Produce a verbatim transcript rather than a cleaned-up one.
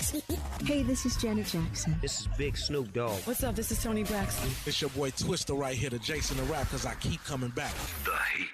Hey, this is Janet Jackson. This is Big Snoop Dogg. What's up? This is Tony Braxton. It's your boy Twister right here, the Jason the Rap, because I keep coming back. The Heat.